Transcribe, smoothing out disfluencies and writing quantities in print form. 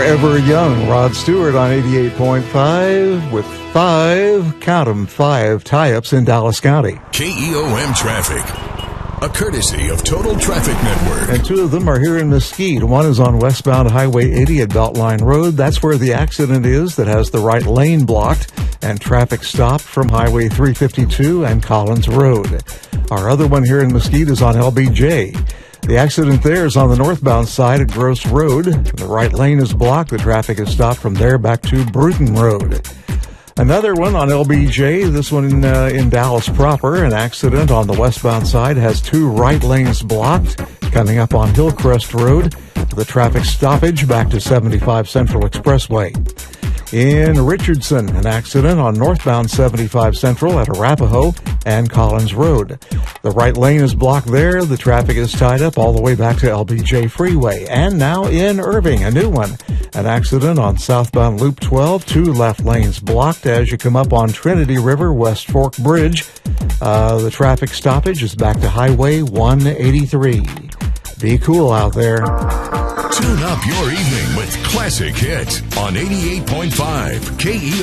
Forever Young, Rod Stewart on 88.5 with five tie-ups in Dallas County. KEOM Traffic, a courtesy of Total Traffic Network. And two of them are here in Mesquite. One is on westbound Highway 80 at Beltline Road. That's where the accident is that has the right lane blocked and traffic stopped from Highway 352 and Collins Road. Our other one here in Mesquite is on LBJ. The accident there is on the northbound side at Gross Road. The right lane is blocked. The traffic is stopped from there back to Bruton Road. Another one on LBJ, this one in Dallas proper. An accident on the westbound side has two right lanes blocked. Coming up on Hillcrest Road, the traffic stoppage back to 75 Central Expressway. In Richardson, an accident on northbound 75 Central at Arapahoe and Collins Road. The right lane is blocked there. The traffic is tied up all the way back to LBJ Freeway. And now in Irving, a new one. An accident on southbound Loop 12. Two left lanes blocked as you come up on Trinity River West Fork Bridge. The traffic stoppage is back to Highway 183. Be cool out there. Tune up your evening with classic hits on 88.5 KEOM.